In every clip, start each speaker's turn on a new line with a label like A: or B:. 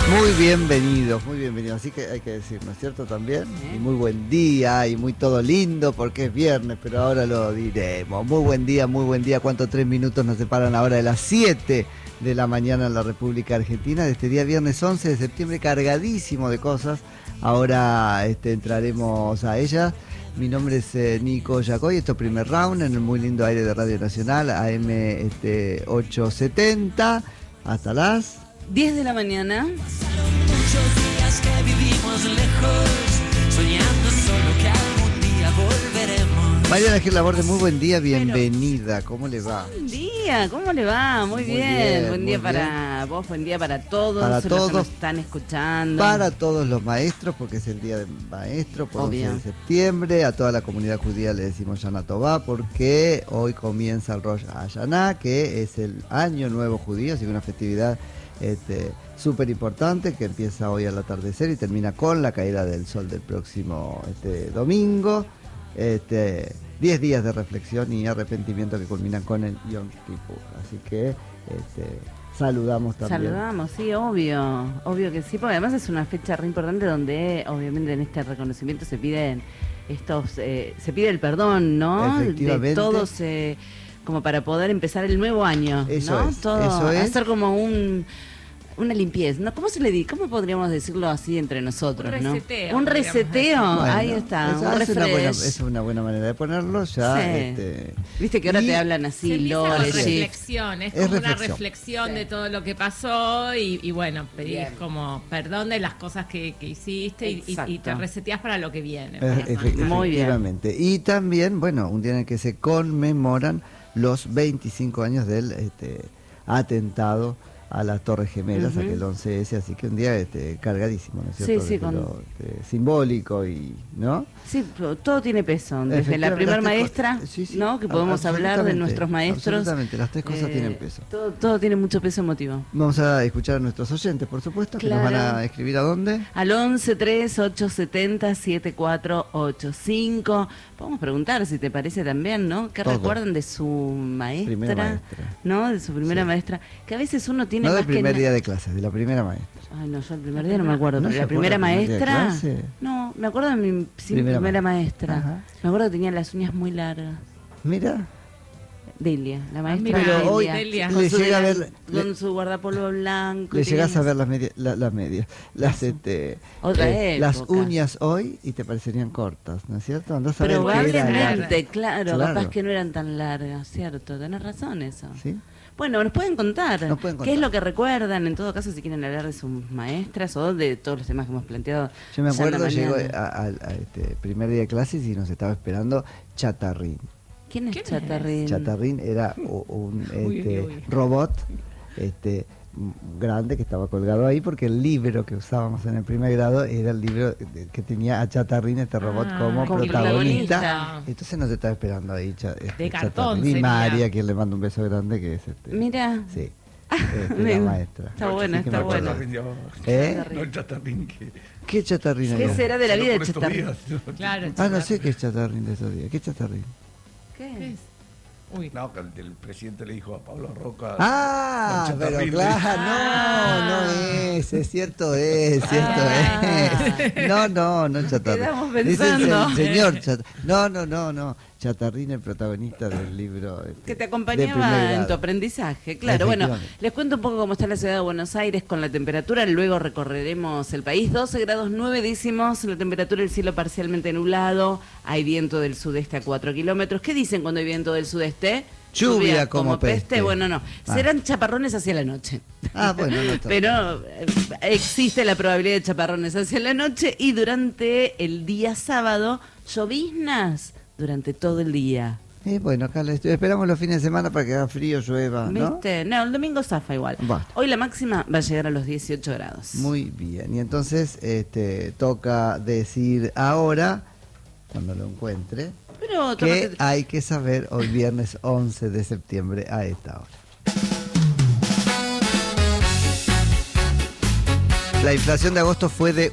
A: Muy bienvenidos, así que hay que decir, ¿no es cierto? También, y muy buen día, y muy todo lindo, porque es viernes, pero ahora lo diremos. Muy buen día, ¿cuánto? 3 minutos nos separan ahora de las 7 de la mañana en la República Argentina, de este día viernes 11 de septiembre, cargadísimo de cosas. Ahora entraremos a ellas. Mi nombre es Nico Yacoy, esto es Primer Round en el muy lindo aire de Radio Nacional, AM 870, hasta las
B: 10 de la mañana.
C: Pasaron muchos días que vivimos lejos, soñando solo que algún día volveremos.
A: Mariana Gil Laborde, muy buen día, bienvenida, ¿cómo le va?
B: Buen día, ¿cómo le va? Muy bien. Buen día para vos, buen día para todos.
A: Para
B: los
A: todos.
B: que nos están escuchando.
A: Para todos los maestros, porque es el día del maestro, por 11 de septiembre. A toda la comunidad judía le decimos Shana Tová, porque hoy comienza el Rosh Hashanah, que es el año nuevo judío, así que una festividad súper importante que empieza hoy al atardecer y termina con la caída del sol del próximo domingo. 10 días de reflexión y arrepentimiento que culminan con el Yom Kippur. Así que saludamos también.
B: Saludamos, sí, obvio que sí, porque además es una fecha re importante donde obviamente en este reconocimiento se piden se pide el perdón, ¿no?
A: Efectivamente.
B: De todos, como para poder empezar el nuevo año,
A: eso
B: ¿no?
A: es,
B: Todo,
A: eso es.
B: hacer como una limpieza, ¿no? ¿Cómo podríamos decirlo así entre nosotros,
D: un reseteo,
B: ¿no? Un reseteo,
A: Bueno,
B: ahí está,
A: es una buena manera de ponerlo ya.
B: Sí. Viste que ahora te hablan así,
D: se empieza con
B: Lore,
D: reflexión, es
A: Es
D: como una
A: reflexión.
D: reflexión de todo lo que pasó y bueno, pedís como perdón de las cosas que hiciste y te reseteás para lo que viene.
B: Muy bien.
A: Efectivamente. Y también, bueno, un día en el que se conmemoran los 25 años del atentado a las Torres Gemelas, aquel 11S, así que un día cargadísimo, ¿no es cierto?
B: Sí,
A: Desde lo, simbólico y, ¿no?
B: Sí, todo tiene peso, desde la primer maestra, ¿no? Que podemos hablar de nuestros maestros.
A: Absolutamente, las tres cosas tienen peso.
B: Todo tiene mucho peso emotivo.
A: Vamos a escuchar a nuestros oyentes, por supuesto, que nos van a escribir a dónde.
B: Al 11-3-870-7485. Podemos preguntar si te parece también, ¿no? ¿Qué recuerdan de su maestra?
A: Primera maestra.
B: ¿No? De su primera maestra. Que a veces uno tiene
A: no
B: más
A: del primer
B: que
A: día de clases, de la primera maestra.
B: Ay, no, yo el primer día no me acuerdo.
A: ¿No
B: Pero
A: se
B: la primera
A: acuerda del primer día de
B: maestra.
A: clase?
B: No, me acuerdo de mi primera maestra.
A: Ajá.
B: Me acuerdo que tenía las uñas muy largas.
A: Mira.
B: Delia, la maestra.
D: mira,
A: pero hoy
D: Delia.
A: le llega a ver.
B: Con su guardapolvo blanco.
A: Le llegás a ver las medias, las uñas hoy y te parecerían cortas, ¿no es cierto? Andás a ver qué era
B: Probablemente, claro, capaz que no eran tan largas, ¿cierto? Tenés razón eso.
A: ¿Sí?
B: Bueno, nos pueden contar
A: contar
B: qué es lo que recuerdan, en todo caso, si quieren hablar de sus maestras o de todos los temas que hemos planteado.
A: Yo me acuerdo, llegó
B: mañana.
A: a primer día de clases y nos estaba esperando Chatarrín.
B: ¿Quién es Chatarrín?
A: Chatarrín era un robot grande que estaba colgado ahí porque el libro que usábamos en el primer grado era el libro que tenía a Chatarrín, este robot, como protagonista. Entonces nos estaba esperando ahí
D: de cartón.
A: Y María, quien le manda un beso grande, que es
B: Mira.
A: Sí. La maestra.
B: Está buena, está buena.
E: No el Chatarrín que...
A: ¿Qué Chatarrín
B: ¿Qué
A: era?
B: será de la vida de Chatarrín?
D: Claro,
A: No sé qué es Chatarrín de esos días. ¿Qué Chatarrín?
B: ¿Qué es?
D: Uy.
E: No, que el presidente le dijo a Pablo Roca...
A: Pero claro, no es cierto es. No, Chatarrín.
B: Quedamos pensando.
A: Dice el señor Chatarrín. No. Chatarrín, el protagonista del libro.
B: Que te acompañaba en tu aprendizaje, claro. Bueno, les cuento un poco cómo está la ciudad de Buenos Aires con la temperatura, luego recorreremos el país. 12 grados 9 décimos, la temperatura del cielo parcialmente nublado, hay viento del sudeste a 4 kilómetros. ¿Qué dicen cuando hay viento del sudeste?
A: Lluvia como peste.
B: Bueno, no, serán chaparrones hacia la noche.
A: Bueno, no está.
B: Pero existe la probabilidad de chaparrones hacia la noche y durante el día sábado, lloviznas durante todo el día.
A: Bueno, acá esperamos los fines de semana para que haga frío, llueva, ¿no?
B: ¿Viste? No, el domingo zafa igual.
A: Bueno.
B: Hoy la máxima va a llegar a los 18 grados.
A: Muy bien, y entonces toca decir ahora, cuando lo encuentre, que hay que saber hoy viernes 11 de septiembre a esta hora. La inflación de agosto fue de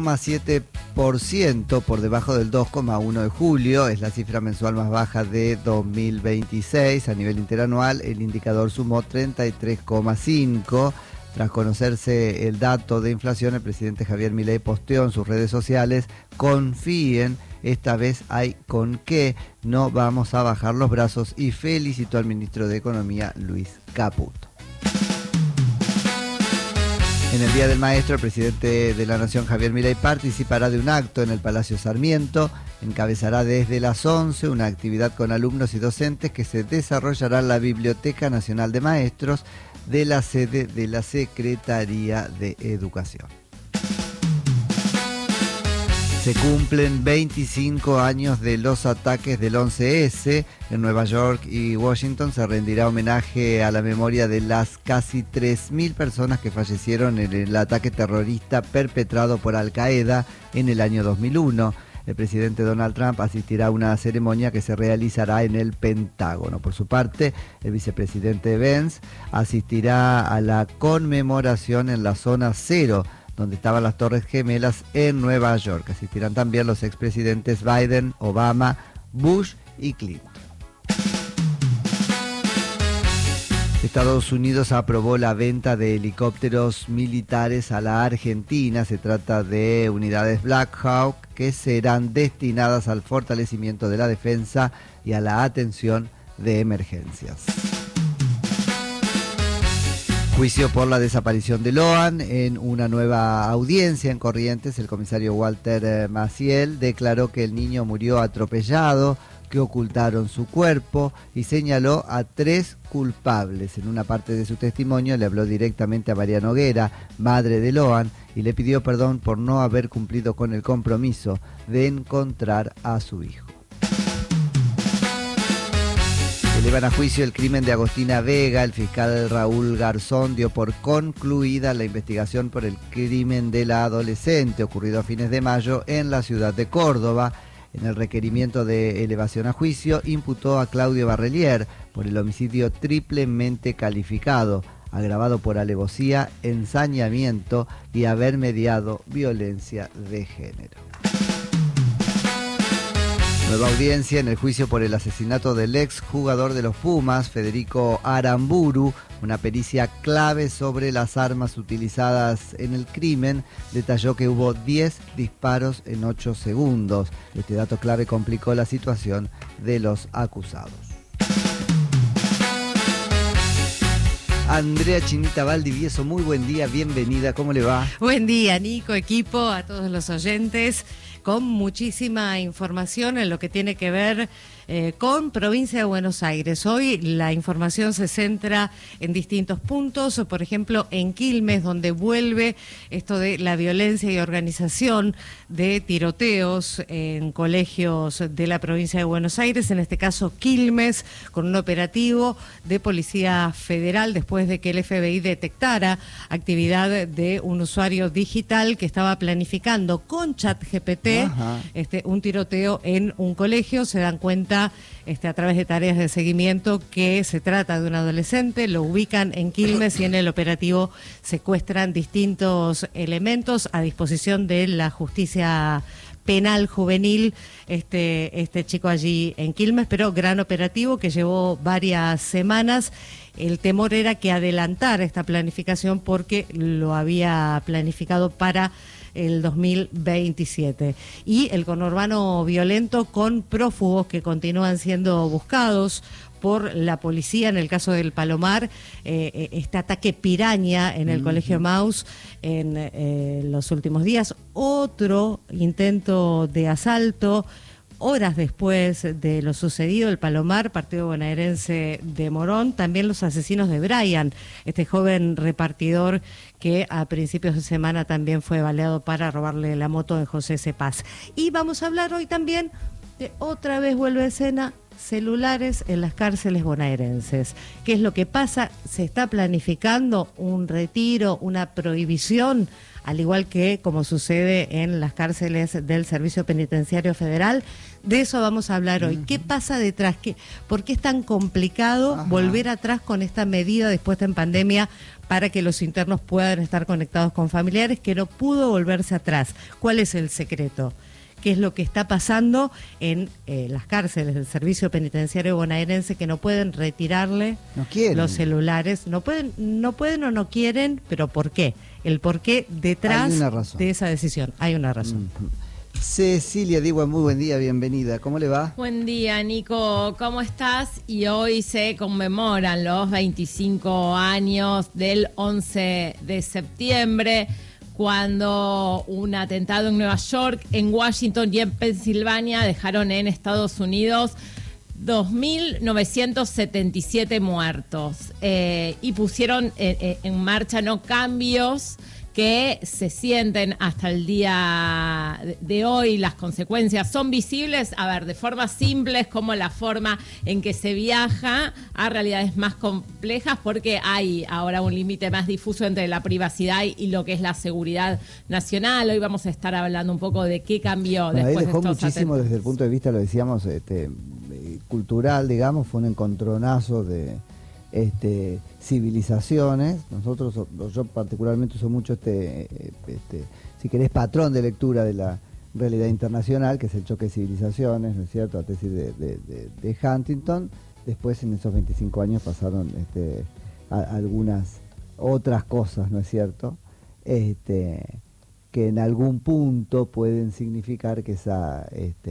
A: 1,7%, por debajo del 2,1% de julio. Es la cifra mensual más baja de 2026. A nivel interanual, el indicador sumó 33,5%, Tras conocerse el dato de inflación, el presidente Javier Milei posteó en sus redes sociales: confíen, esta vez hay con qué, no vamos a bajar los brazos, y felicitó al ministro de Economía, Luis Caputo. En el Día del Maestro, el presidente de la Nación, Javier Milei, participará de un acto en el Palacio Sarmiento. Encabezará desde las 11 una actividad con alumnos y docentes que se desarrollará en la Biblioteca Nacional de Maestros de la sede de la Secretaría de Educación. Se cumplen 25 años de los ataques del 11S. En Nueva York y Washington se rendirá homenaje a la memoria de las casi 3.000 personas que fallecieron en el ataque terrorista perpetrado por Al Qaeda en el año 2001. El presidente Donald Trump asistirá a una ceremonia que se realizará en el Pentágono. Por su parte, el vicepresidente Vance asistirá a la conmemoración en la zona cero, donde estaban las Torres Gemelas en Nueva York. Asistirán también los expresidentes Biden, Obama, Bush y Clinton. Estados Unidos aprobó la venta de helicópteros militares a la Argentina. Se trata de unidades Black Hawk que serán destinadas al fortalecimiento de la defensa y a la atención de emergencias. Juicio por la desaparición de Loan. En una nueva audiencia en Corrientes, el comisario Walter Maciel declaró que el niño murió atropellado, que ocultaron su cuerpo, y señaló a 3 culpables. En una parte de su testimonio le habló directamente a María Noguera, madre de Loan, y le pidió perdón por no haber cumplido con el compromiso de encontrar a su hijo. Elevan a juicio el crimen de Agostina Vega. El fiscal Raúl Garzón dio por concluida la investigación por el crimen de la adolescente ocurrido a fines de mayo en la ciudad de Córdoba. En el requerimiento de elevación a juicio, imputó a Claudio Barrelier por el homicidio triplemente calificado, agravado por alevosía, ensañamiento y haber mediado violencia de género. Nueva audiencia en el juicio por el asesinato del ex jugador de los Pumas, Federico Aramburu. Una pericia clave sobre las armas utilizadas en el crimen detalló que hubo 10 disparos en 8 segundos. Este dato clave complicó la situación de los acusados. Andrea Chinita Valdivieso, muy buen día, bienvenida, ¿cómo le va?
F: Buen día, Nico, equipo, a todos los oyentes, con muchísima información en lo que tiene que ver con provincia de Buenos Aires. Hoy la información se centra en distintos puntos, por ejemplo en Quilmes, donde vuelve esto de la violencia y organización de tiroteos en colegios de la provincia de Buenos Aires, en este caso Quilmes, con un operativo de Policía Federal después de que el FBI detectara actividad de un usuario digital que estaba planificando con ChatGPT un tiroteo en un colegio. Se dan cuenta a través de tareas de seguimiento que se trata de un adolescente, lo ubican en Quilmes y en el operativo secuestran distintos elementos a disposición de la justicia penal juvenil, este chico allí en Quilmes, pero gran operativo que llevó varias semanas. El temor era que adelantara esta planificación porque lo había planificado para el 2027. Y el conurbano violento con prófugos que continúan siendo buscados por la policía. En el caso del Palomar, este ataque piraña en el Colegio Maus en los últimos días. Otro intento de asalto horas después de lo sucedido, el Palomar, partido bonaerense de Morón. También los asesinos de Brian, este joven repartidor que a principios de semana también fue baleado para robarle la moto en José Cepaz. Y vamos a hablar hoy también de otra vez vuelve a escena celulares en las cárceles bonaerenses. ¿Qué es lo que pasa? Se está planificando un retiro, una prohibición, al igual que como sucede en las cárceles del Servicio Penitenciario Federal. De eso vamos a hablar hoy. ¿Qué pasa detrás? ¿Por qué es tan complicado volver atrás con esta medida dispuesta en pandemia para que los internos puedan estar conectados con familiares, que no pudo volverse atrás? ¿Cuál es el secreto? qué es lo que está pasando en las cárceles del Servicio Penitenciario Bonaerense, que no pueden retirarle los celulares. No pueden o no quieren, pero ¿por qué? El por qué detrás de esa decisión. Hay una razón.
A: Cecilia Digua, muy buen día, bienvenida. ¿Cómo le va?
D: Buen día, Nico. ¿Cómo estás? Y hoy se conmemoran los 25 años del 11 de septiembre, cuando un atentado en Nueva York, en Washington y en Pensilvania dejaron en Estados Unidos 2.977 muertos y pusieron en marcha cambios que se sienten hasta el día de hoy. Las consecuencias son visibles, de formas simples, como la forma en que se viaja a realidades más complejas, porque hay ahora un límite más difuso entre la privacidad y lo que es la seguridad nacional. Hoy vamos a estar hablando un poco de qué cambió después de estos
A: dejó muchísimo desde el punto de vista, lo decíamos, cultural, digamos, fue un encontronazo de civilizaciones. Yo particularmente uso mucho si querés, patrón de lectura de la realidad internacional, que es el choque de civilizaciones, ¿no es cierto?, la tesis de Huntington. Después, en esos 25 años pasaron algunas otras cosas, ¿no es cierto?, que en algún punto pueden significar que esa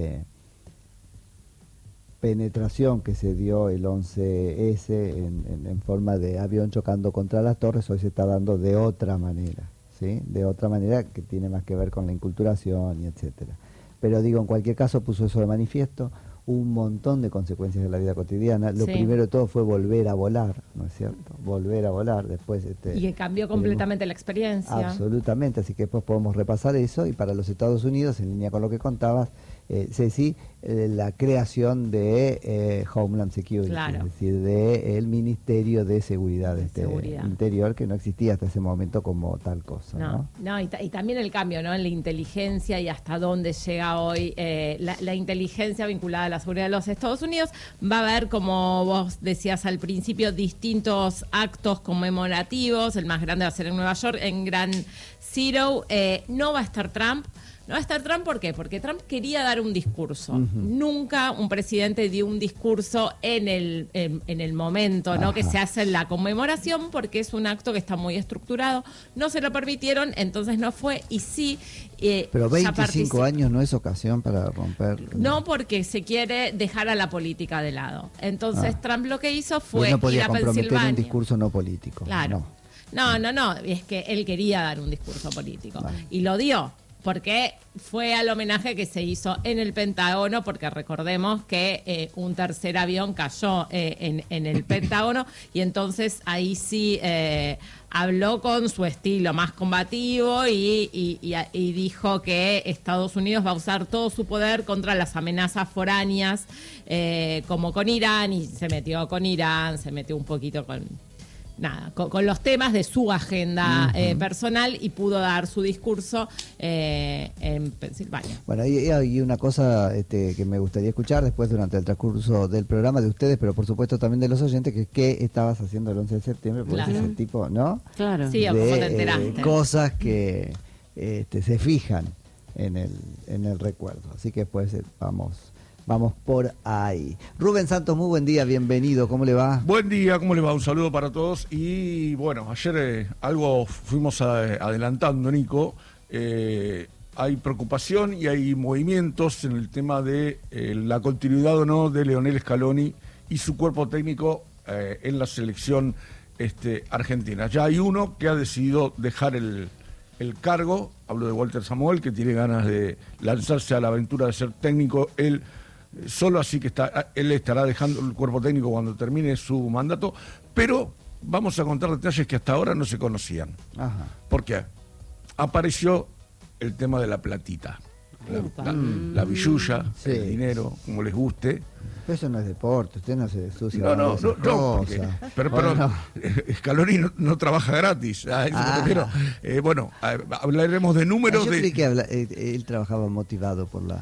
A: penetración que se dio el 11S en forma de avión chocando contra las torres, hoy se está dando de otra manera, ¿sí? De otra manera que tiene más que ver con la inculturación y etcétera. Pero digo, en cualquier caso puso eso de manifiesto, un montón de consecuencias de la vida cotidiana. Lo primero de todo fue volver a volar, ¿no es cierto? Volver a volar, después...
D: y que cambió completamente la experiencia.
A: Absolutamente, así que después podemos repasar eso. Y para los Estados Unidos, en línea con lo que contabas, Ceci, la creación de Homeland Security,
D: claro,
A: es decir, del Ministerio de Seguridad, Interior, que no existía hasta ese momento como tal cosa.
D: Y también el cambio, ¿no?, en la inteligencia y hasta dónde llega hoy la inteligencia vinculada a la seguridad de los Estados Unidos. Va a haber, como vos decías al principio, distintos actos conmemorativos. El más grande va a ser en Nueva York, en Ground Zero. No va a estar Trump. No va a estar Trump, ¿por qué? Porque Trump quería dar un discurso. Nunca un presidente dio un discurso en el momento, ¿no?, que se hace la conmemoración, porque es un acto que está muy estructurado. No se lo permitieron, entonces no fue. Y sí...
A: pero 25 años no es ocasión para romper...
D: No, porque se quiere dejar a la política de lado. Entonces Trump lo que hizo fue
A: no podía
D: ir a
A: comprometer
D: Pensilvania.
A: Un discurso no político.
D: Claro. No, es que él quería dar un discurso político. Y lo dio. Porque fue al homenaje que se hizo en el Pentágono, porque recordemos que un tercer avión cayó en el Pentágono, y entonces ahí sí habló con su estilo más combativo y dijo que Estados Unidos va a usar todo su poder contra las amenazas foráneas, como con Irán, y se metió con Irán, se metió un poquito con los temas de su agenda personal, y pudo dar su discurso en Pensilvania.
A: Bueno, hay una cosa que me gustaría escuchar después durante el transcurso del programa de ustedes, pero por supuesto también de los oyentes, que es qué estabas haciendo el 11 de septiembre, porque es el tipo, ¿no?
D: Claro. Sí, ¿cómo te enteraste?
A: Cosas que se fijan en el recuerdo. Así que después vamos por ahí. Rubén Santos, muy buen día, bienvenido, ¿cómo le va?
E: Buen día, ¿cómo le va? Un saludo para todos. Y bueno, ayer algo fuimos adelantando, Nico. Hay preocupación y hay movimientos en el tema de la continuidad o no de Leonel Scaloni y su cuerpo técnico en la selección argentina. Ya hay uno que ha decidido dejar el cargo, hablo de Walter Samuel, que tiene ganas de lanzarse a la aventura de ser técnico él solo, así que él estará dejando el cuerpo técnico cuando termine su mandato, pero vamos a contar detalles que hasta ahora no se conocían. Porque apareció el tema de la platita, la billulla, el dinero, como les guste.
A: Pero eso no es deporte, usted no se desucia.
E: No, pero Scaloni no trabaja gratis. Hablaremos de números.
A: Yo creí que él trabajaba motivado por la...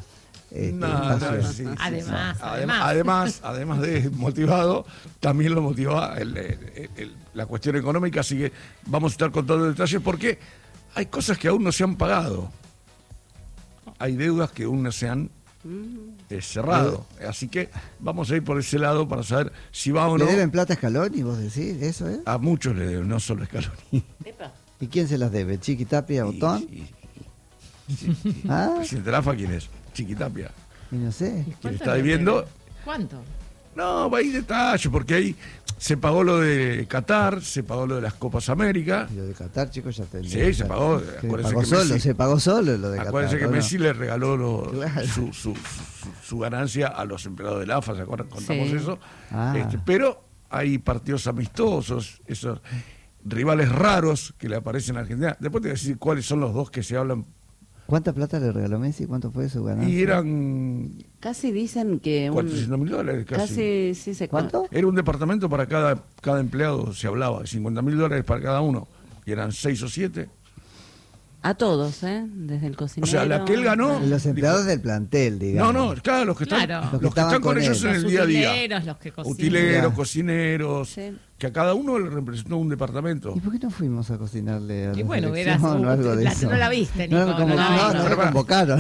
E: Además de motivado, también lo motiva la cuestión económica, así que vamos a estar contando detalles porque hay cosas que aún no se han pagado. hay deudas que aún no se han cerrado. Así que vamos a ir por ese lado para saber si va o no.
A: ¿Le deben plata a Scaloni, vos decís? ¿Eso es?
E: A muchos le deben, no solo a Scaloni.
A: ¿Y quién se las debe? ¿Chiqui Tapia, Botón?
E: Sí.
A: ¿Ah?
E: ¿El presidente de la AFA quién es? Chiqui Tapia.
A: Y no sé.
E: ¿Quién está debiendo?
D: ¿Cuánto?
E: No, va a ir detalle, porque ahí se pagó lo de Qatar, se pagó lo de las Copas América.
A: Y lo de Qatar, chicos, ya tendría.
E: Sí, se pagó.
A: Se pagó solo lo de Qatar.
E: Acuérdense que
A: ¿no?
E: Messi le regaló
A: Claro.
E: su ganancia a los empleados de la AFA, ¿se acuerdan? Contamos eso.
A: Ah.
E: Pero hay partidos amistosos, esos rivales raros que le aparecen a Argentina. Después te voy a decir cuáles son los dos que se hablan.
A: ¿Cuánta plata le regaló Messi? ¿Cuánto fue su ganancia?
E: Y eran
B: Casi dicen que...
E: $400.000 casi.
B: Sí, se
A: ¿Cuánto?
E: Era un departamento para cada empleado, se hablaba, de $50.000 para cada uno. Y eran 6 o 7.
B: A todos, desde el cocinero.
E: O sea, la que él ganó.
A: Los empleados del plantel, digamos.
E: No, claro, los que están,
D: Claro.
E: los que están con ellos en el día a día.
D: Utileros, los que cocinan.
E: Utileros, cocineros,
B: Sí.
E: que a cada uno le representó un departamento.
A: ¿Y por qué no fuimos a cocinarle a la
D: Y bueno,
A: selección o algo de eso?
D: no la viste, Nico.
A: No, como,
D: no,
A: no lo convocaron.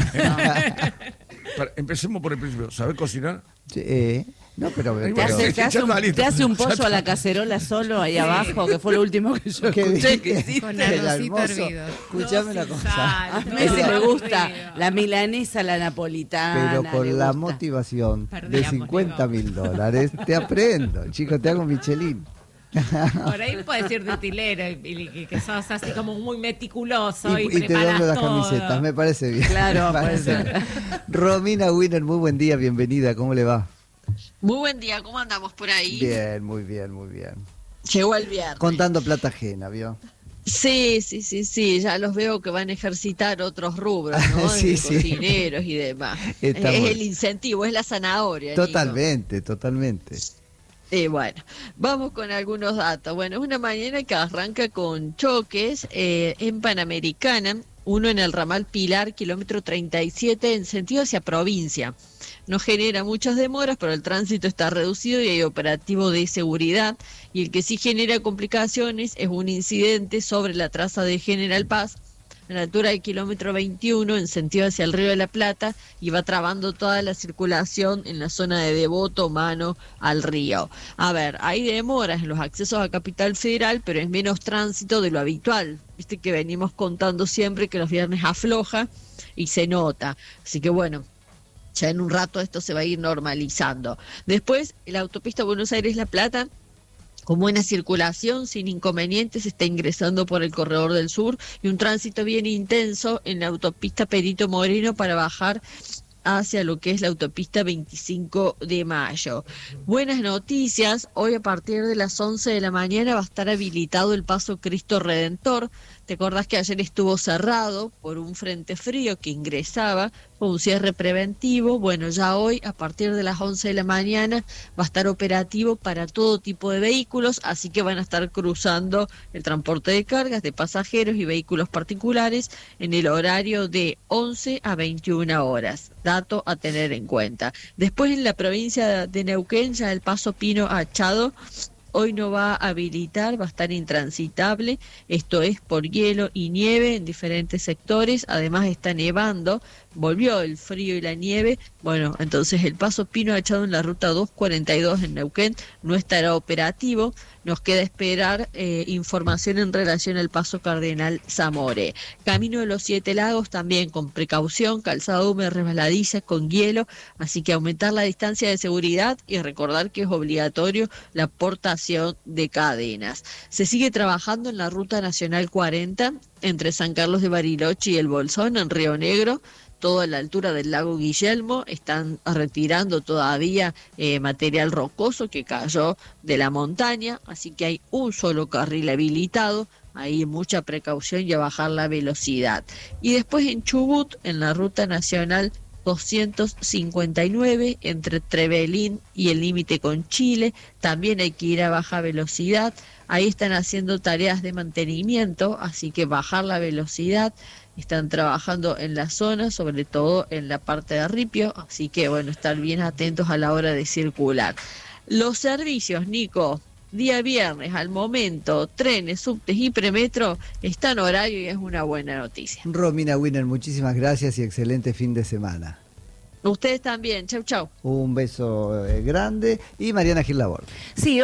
E: Empecemos por el principio. ¿Sabés cocinar?
A: Sí, no, pero...
E: Ahí
B: Te
E: va.
B: hace,
E: Echando la lista.
B: te hace un pollo a la cacerola solo ahí abajo, que fue lo último que yo
A: ¿Qué
B: escuché que
A: dijiste?
B: hiciste.
F: Con
A: El
F: arrocito
A: almuerzo.
F: hervido.
A: Escuchame una cosa.
B: A Messi le gusta la milanesa, la napolitana.
A: Pero con
B: le
A: la
B: gusta.
A: motivación de
D: Perdíamos,
A: $50.000 te aprendo, chicos, te hago Michelin.
D: Por ahí puedes ir de utilero y que sos así como muy meticuloso y
A: Y te
D: preparas
A: doblo las
D: todo.
A: camisetas, me parece bien.
B: Claro,
A: Me parece
B: puede ser.
A: bien. Romina Wiener, muy buen día, bienvenida, ¿cómo le va?
G: Muy buen día, ¿cómo andamos por ahí?
A: Bien, muy bien, muy bien.
G: Llegó el viernes.
A: Contando plata ajena, ¿vio?
G: Sí, ya los veo que van a ejercitar otros rubros, ¿no?
A: Sí,
G: De
A: sí.
G: cocineros y demás.
A: Está
G: Es
A: bueno.
G: el incentivo, es la zanahoria. Nico.
A: Totalmente.
G: Bueno, vamos con algunos datos. Bueno, es una mañana que arranca con choques en Panamericana, uno en el ramal Pilar, kilómetro 37, en sentido hacia provincia. No genera muchas demoras, pero el tránsito está reducido y hay operativo de seguridad. Y el que sí genera complicaciones es un incidente sobre la traza de General Paz, a la altura del kilómetro 21, en sentido hacia el Río de la Plata, y va trabando toda la circulación en la zona de Devoto, mano al río. A ver, hay demoras en los accesos a Capital Federal, pero es menos tránsito de lo habitual. Viste que venimos contando siempre que los viernes afloja y se nota. Así que bueno, ya en un rato esto se va a ir normalizando. Después, la autopista Buenos Aires-La Plata, con buena circulación, sin inconvenientes, está ingresando por el Corredor del Sur y un tránsito bien intenso en la autopista Perito Moreno para bajar hacia lo que es la autopista 25 de mayo. Buenas noticias, hoy a partir de las 11 de la mañana va a estar habilitado el paso Cristo Redentor. ¿Te acordás que ayer estuvo cerrado por un frente frío que ingresaba, fue un cierre preventivo? Bueno, ya hoy a partir de las 11 de la mañana va a estar operativo para todo tipo de vehículos, así que van a estar cruzando el transporte de cargas, de pasajeros y vehículos particulares en el horario de 11 a 21 horas. Dato a tener en cuenta. Después en la provincia de Neuquén ya el paso Pino Achado hoy no va a habilitar, va a estar intransitable, esto es por hielo y nieve en diferentes sectores, además está nevando, volvió el frío y la nieve, bueno, entonces el paso Pino Achado en la ruta 242 en Neuquén no estará operativo, nos queda esperar información en relación al paso Cardenal Zamore. Camino de los Siete Lagos también con precaución, calzada húmeda resbaladiza con hielo, así que aumentar la distancia de seguridad y recordar que es obligatorio la portación de cadenas. Se sigue trabajando en la ruta nacional 40 entre San Carlos de Bariloche y El Bolsón en Río Negro, todo a la altura del lago Guillermo, están retirando todavía material rocoso que cayó de la montaña, así que hay un solo carril habilitado, hay mucha precaución y a bajar la velocidad. Y después en Chubut, en la ruta nacional 259, entre Trevelín y el límite con Chile, también hay que ir a baja velocidad, ahí están haciendo tareas de mantenimiento, así que bajar la velocidad. Están trabajando en la zona, sobre todo en la parte de Ripio, así que bueno, estar bien atentos a la hora de circular. Los servicios, Nico, día viernes, al momento, trenes, subtes y premetro están horario y es una buena noticia.
A: Romina Winner, muchísimas gracias y excelente fin de semana.
G: Ustedes también, chau chau.
A: Un beso grande y Mariana Gil Laborde.
B: Sí,